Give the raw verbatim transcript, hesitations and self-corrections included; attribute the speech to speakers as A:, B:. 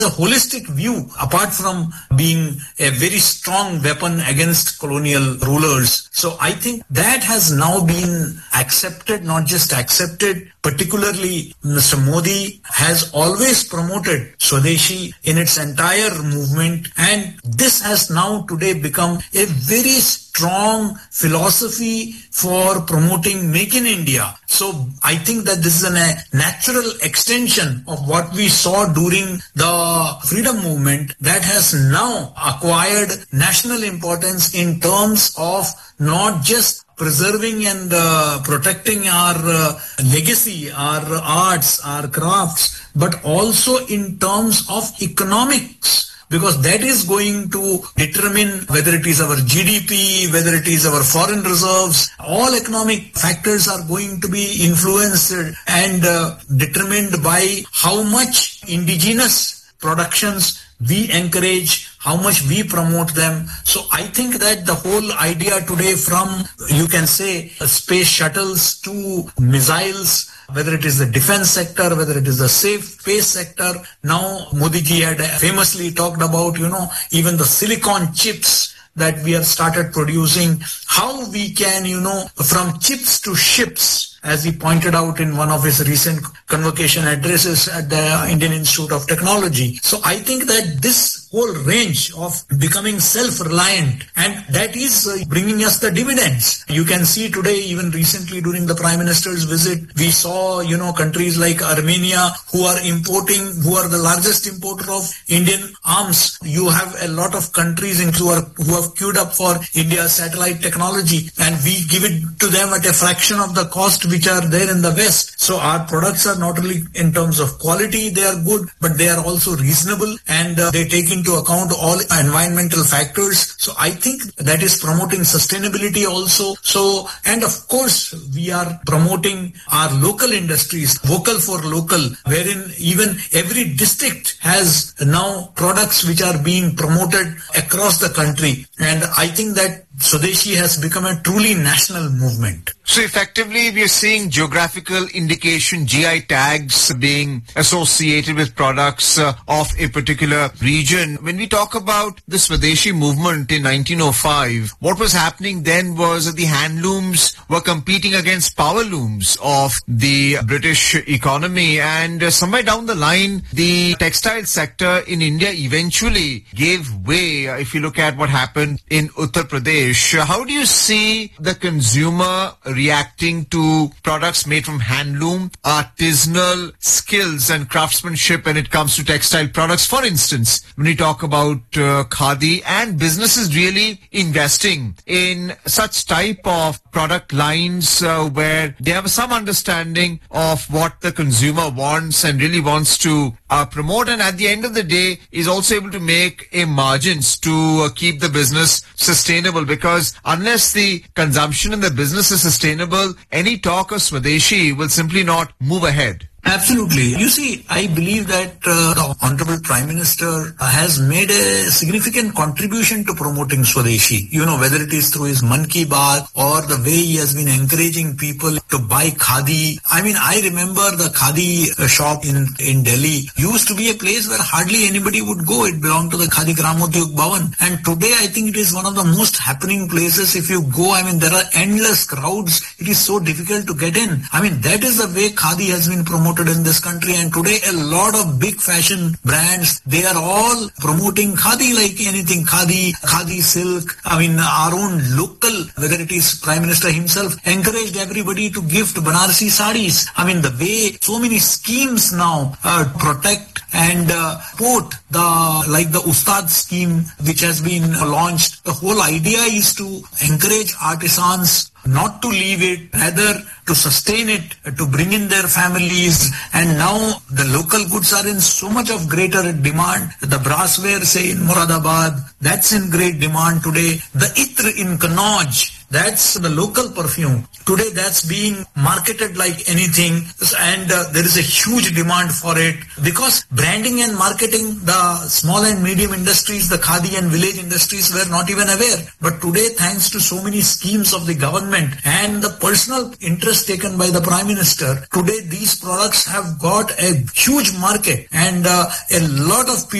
A: a holistic view apart from being a very strong weapon against colonial rulers. So I think that has now been accepted, not just accepted, particularly Mister Modi has always promoted Swadeshi in its entire movement, and this has now today become a very strong philosophy for promoting Make in India. So I think that this is a natural extension of what we saw during the freedom movement that has now acquired national importance in terms of not just preserving and uh, protecting our uh, legacy, our arts, our crafts, but also in terms of economics. Because that is going to determine whether it is our G D P, whether it is our foreign reserves. All economic factors are going to be influenced and uh, determined by how much indigenous productions we encourage, how much we promote them. So I think that the whole idea today, from, you can say, space shuttles to missiles, whether it is the defense sector, whether it is the safe space sector. Now, Modi ji had famously talked about, you know, even the silicon chips that we have started producing, how we can, you know, from chips to ships, as he pointed out in one of his recent convocation addresses at the Indian Institute of Technology. So I think that this whole range of becoming self-reliant, and that is uh, bringing us the dividends. You can see today, even recently during the Prime Minister's visit, we saw, you know, countries like Armenia who are importing, who are the largest importer of Indian arms. You have a lot of countries in, who, are, who have queued up for India's satellite technology, and we give it to them at a fraction of the cost which are there in the West. So our products are not only in terms of quality, they are good, but they are also reasonable, and uh, they take into account all environmental factors. So I think that is promoting sustainability also. So, and of course, we are promoting our local industries, vocal for local, wherein even every district has now products which are being promoted across the country. And I think that Swadeshi has become a truly national movement.
B: So effectively, we are seeing geographical indication, G I tags being associated with products uh, of a particular region. When we talk about the Swadeshi movement in nineteen oh five, what was happening then was that the handlooms were competing against power looms of the British economy, and uh, somewhere down the line, the textile sector in India eventually gave way. Uh, if you look at what happened in Uttar Pradesh, how do you see the consumer reacting to products made from handloom, artisanal skills and craftsmanship when it comes to textile products? For instance, when we talk about uh, khadi, and businesses really investing in such type of product lines uh, where they have some understanding of what the consumer wants and really wants to uh, promote, and at the end of the day is also able to make a margins to uh, keep the business sustainable, because unless the consumption in the business is sustainable, any talk of Swadeshi will simply not move ahead.
A: Absolutely. You see, I believe that uh, the Honorable Prime Minister uh, has made a significant contribution to promoting Swadeshi. You know, whether it is through his Man Ki Baat or the way he has been encouraging people to buy khadi. I mean, I remember the khadi uh, shop in, in Delhi used to be a place where hardly anybody would go. It belonged to the Khadi Gramodyog Bhavan. And today I think it is one of the most happening places. If you go, I mean, there are endless crowds. It is so difficult to get in. I mean, that is the way khadi has been promoted in this country, and today a lot of big fashion brands, they are all promoting khadi like anything. Khadi, khadi silk. I mean, our own local, whether it is Prime Minister himself, encouraged everybody to gift Banarasi sarees. I mean, the way so many schemes now uh, protect and uh, support the, like the Ustad scheme which has been launched. The whole idea is to encourage artisans not to leave it, rather to sustain it, to bring in their families. And now the local goods are in so much of greater demand. The brassware, say in Moradabad, that's in great demand today. The Itr in Kannauj, That's the local perfume. Today that's being marketed like anything, and uh, there is a huge demand for it because branding and marketing, the small and medium industries, the khadi and village industries were not even aware. But today, thanks to so many schemes of the government and the personal interest taken by the Prime Minister, today these products have got a huge market, and uh, a lot of people